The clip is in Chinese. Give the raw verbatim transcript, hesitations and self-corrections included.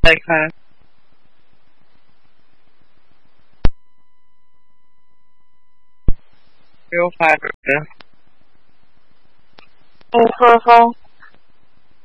再看。没有发的。哦，好好。